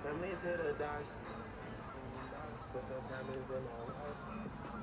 Come into the docks. Put some diamonds in my watch.